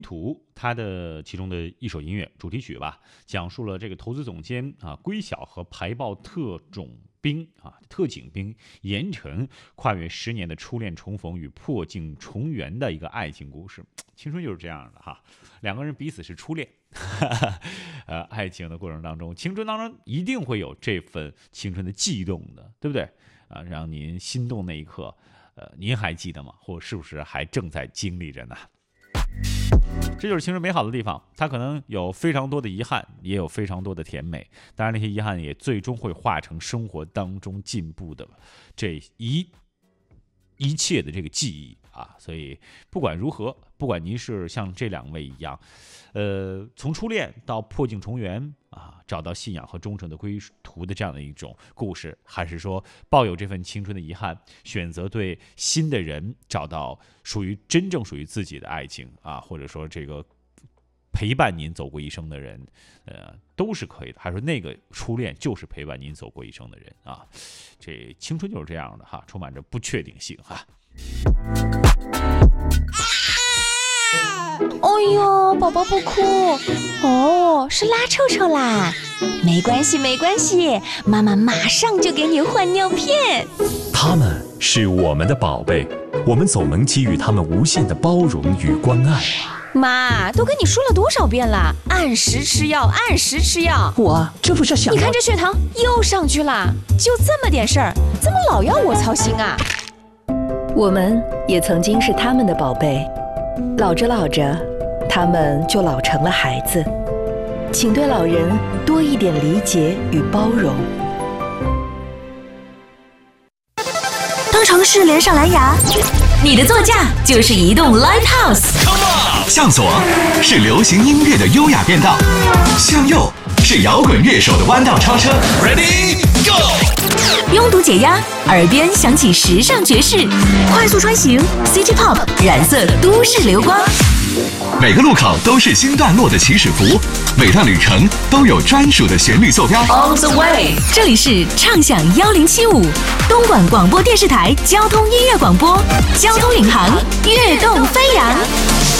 图它的其中的一首音乐主题曲吧，讲述了这个投资总监龟晓和排爆特警兵严晨跨越10年的初恋重逢与破镜重圆的一个爱情故事。青春就是这样的哈，两个人彼此是初恋，爱情的过程当中，青春当中一定会有这份青春的悸动的，对不对让您心动那一刻，您还记得吗？或是不是还正在经历着呢？这就是青春美好的地方，它可能有非常多的遗憾，也有非常多的甜美，当然那些遗憾也最终会化成生活当中进步的这一切的这个记忆所以不管如何，不管您是像这两位一样从初恋到破镜重圆找到信仰和忠诚的归途的这样的一种故事，还是说抱有这份青春的遗憾，选择对新的人找到真正属于自己的爱情或者说这个陪伴您走过一生的人都是可以的，还是说那个初恋就是陪伴您走过一生的人这青春就是这样的充满着不确定性哎呦，宝宝不哭哦，是拉臭臭啦，没关系没关系，妈妈马上就给你换尿片。 他们是我们的宝贝，我们总能给予他们无限的包容与关爱。 妈，都跟你说了多少遍了，按时吃药，按时吃药。 我这不是想…… 你看这血糖又上去了，就这么点事儿，怎么老要我操心啊？ 我们也曾经是他们的宝贝，老着老着，他们就老成了孩子。请对老人多一点理解与包容。 当城市连上蓝牙，你的座驾就是移动 Live House。 向左是流行音乐的优雅变道，向右是摇滚乐手的弯道超车。Ready Go！ 拥堵解压，耳边响起时尚爵士，快速穿行 City Pop， 染色都市流光。 每个路口都是新段落的起始符，每段旅程都有专属的旋律坐标。 All the way， 这里是畅享1075，东莞广播电视台交通音乐广播，交通领航，跃动飞扬。